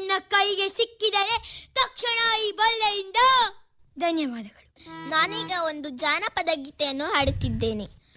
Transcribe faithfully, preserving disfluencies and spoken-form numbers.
ನನ್ನ ಕೈಗೆ ಸಿಕ್ಕಿದರೆ ತಕ್ಷಣ ಈ ಬಲ್ಲೆಯಿಂದ ಧನ್ಯವಾದಗಳು. ನಾನೀಗ ಒಂದು ಜಾನಪದ ಗೀತೆಯನ್ನು ಹಾಡುತ್ತಿದ್ದೇನೆ.